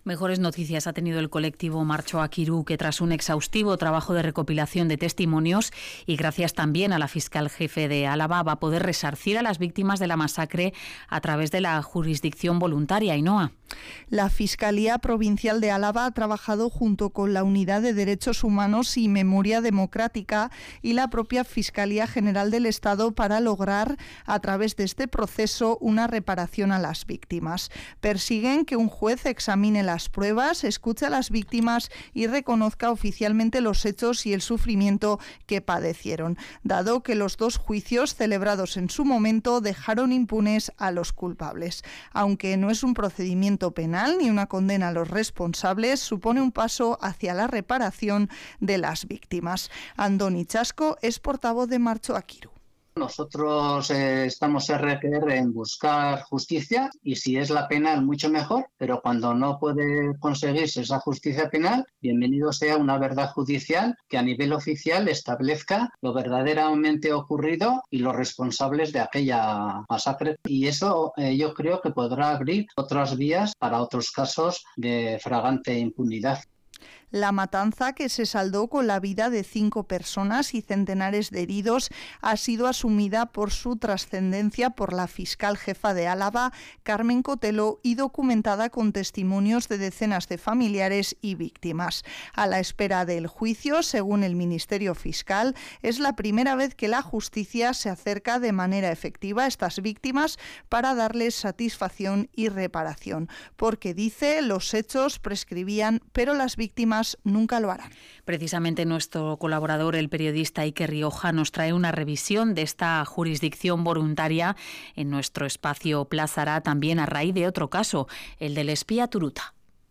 Mejores noticias ha tenido el colectivo Martxoak Hiru, que tras un exhaustivo trabajo de recopilación de testimonios y gracias también a la fiscal jefe de Álava, va a poder resarcir a las víctimas de la masacre a través de la jurisdicción voluntaria. Ainhoa. La Fiscalía Provincial de Álava ha trabajado junto con la Unidad de Derechos Humanos y Memoria Democrática y la propia Fiscalía General del Estado para lograr, a través de este proceso, una reparación a las víctimas. Persiguen que un juez examine las pruebas, escuche a las víctimas y reconozca oficialmente los hechos y el sufrimiento que padecieron, dado que los dos juicios celebrados en su momento dejaron impunes a los culpables. Aunque no es un procedimiento penal ni una condena a los responsables, supone un paso hacia la reparación de las víctimas. Andoni Chasco es portavoz de Martxoak Hiru. Nosotros estamos RQR en buscar justicia y si es la penal mucho mejor, pero cuando no puede conseguirse esa justicia penal, bienvenido sea una verdad judicial que a nivel oficial establezca lo verdaderamente ocurrido y los responsables de aquella masacre. Y eso yo creo que podrá abrir otras vías para otros casos de flagrante impunidad. La matanza, que se saldó con la vida de 5 personas y centenares de heridos, ha sido asumida por su trascendencia por la fiscal jefa de Álava, Carmen Cotelo, y documentada con testimonios de decenas de familiares y víctimas. A la espera del juicio, según el Ministerio Fiscal, es la primera vez que la justicia se acerca de manera efectiva a estas víctimas para darles satisfacción y reparación, porque dice los hechos prescribían, pero las víctimas nunca lo harán. Precisamente nuestro colaborador, el periodista Iker Rioja, nos trae una revisión de esta jurisdicción voluntaria en nuestro espacio Plazara, también a raíz de otro caso, el del espía Turuta.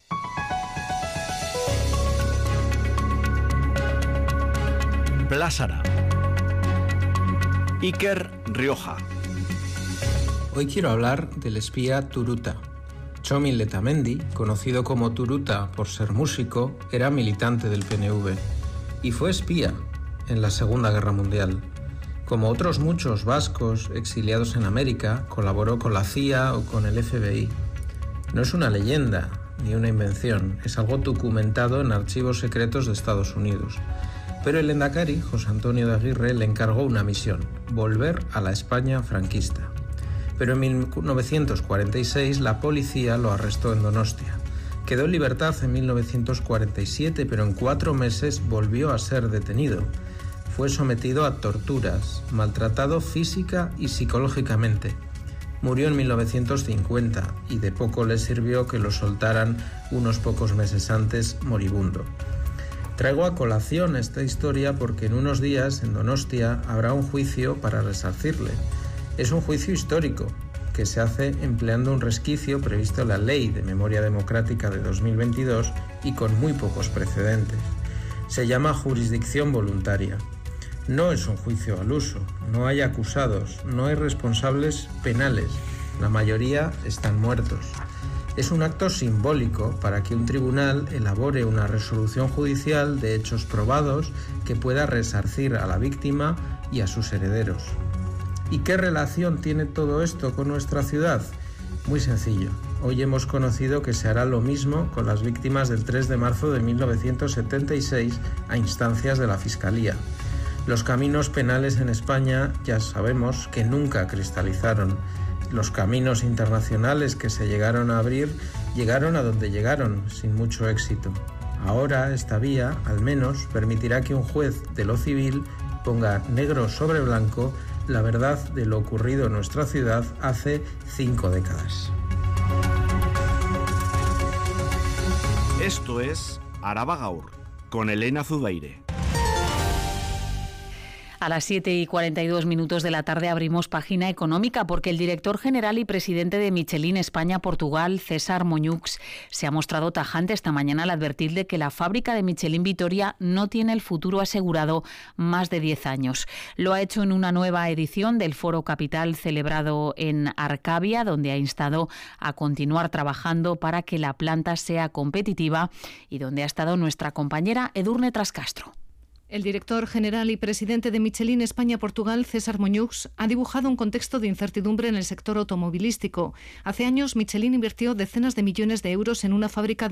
Plazara. Iker Rioja. Hoy quiero hablar del espía Turuta. Txomin Letamendi, conocido como Turuta por ser músico, era militante del PNV y fue espía en la Segunda Guerra Mundial. Como otros muchos vascos exiliados en América, colaboró con la CIA o con el FBI. No es una leyenda ni una invención, es algo documentado en archivos secretos de Estados Unidos. Pero el lehendakari, José Antonio de Aguirre, le encargó una misión: volver a la España franquista. Pero en 1946 la policía lo arrestó en Donostia. Quedó en libertad en 1947, pero en 4 meses volvió a ser detenido. Fue sometido a torturas, maltratado física y psicológicamente. Murió en 1950 y de poco le sirvió que lo soltaran unos pocos meses antes moribundo. Traigo a colación esta historia porque en unos días en Donostia habrá un juicio para resarcirle. Es un juicio histórico que se hace empleando un resquicio previsto en la Ley de Memoria Democrática de 2022 y con muy pocos precedentes. Se llama jurisdicción voluntaria. No es un juicio al uso, no hay acusados, no hay responsables penales, la mayoría están muertos. Es un acto simbólico para que un tribunal elabore una resolución judicial de hechos probados que pueda resarcir a la víctima y a sus herederos. ¿Y qué relación tiene todo esto con nuestra ciudad? Muy sencillo. Hoy hemos conocido que se hará lo mismo con las víctimas del 3 de marzo de 1976 a instancias de la Fiscalía. Los caminos penales en España ya sabemos que nunca cristalizaron. Los caminos internacionales que se llegaron a abrir llegaron a donde llegaron, sin mucho éxito. Ahora esta vía, al menos, permitirá que un juez de lo civil ponga negro sobre blanco la verdad de lo ocurrido en nuestra ciudad hace 5 décadas. Esto es Araba Gaur, con Elena Zudaire. A las 7:42 de la tarde abrimos página económica porque el director general y presidente de Michelin España-Portugal, César Moñux, se ha mostrado tajante esta mañana al advertir de que la fábrica de Michelin Vitoria no tiene el futuro asegurado más de 10 años. Lo ha hecho en una nueva edición del Foro Capital celebrado en Arcavia, donde ha instado a continuar trabajando para que la planta sea competitiva y donde ha estado nuestra compañera Edurne Trascastro. El director general y presidente de Michelin España-Portugal, César Moñux, ha dibujado un contexto de incertidumbre en el sector automovilístico. Hace años, Michelin invirtió decenas de millones de euros en una fábrica